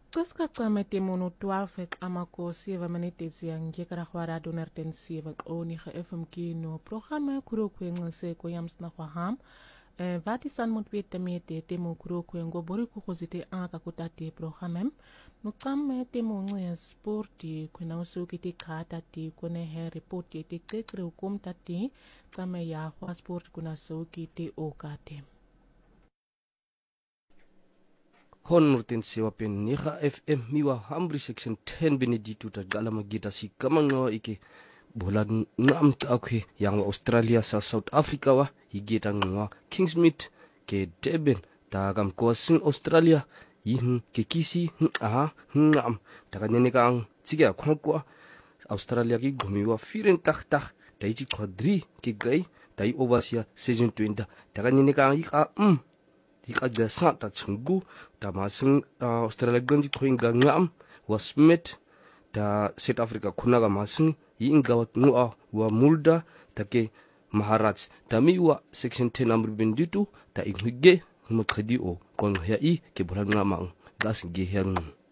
Ciscacame temono 12 amakosi vamanetezi yangekarahwara donartensiva onige FMK no programma kurokwense koyamsna kwaham vati san mutwete mete temo kurokwengo bori kukhozite aka kutate programmem nuqamme temo nce sporti kwena usukiti khata ti kone he report ti cekre ukomtati qame ya kwa sport kuna sukiti okate Honorten sewa pen Niga FM miwa Hambri section 10 Benedito ta galama gita si kamango ike bola ngam takwe yang Australia sa South Africa wa higeta ngwa Kingsmead ke Durban ta gam kosin Australia yin ke kisi ngam ta kanyene kang tsiga khokwa Australia ki gomiwa firen tak taiji khodri ki gai tai oversia season 20 ta kanyene kang ika Ika jasa ta chungu ta masing Australia ganji khoinga ngam wasmet ta South Africa khunaga masing ingawat ngua wa mulda take Maharaj tamiwa section 10 number benditu ta inghuge mkhadi o kon ya I ke bola ngama gas ge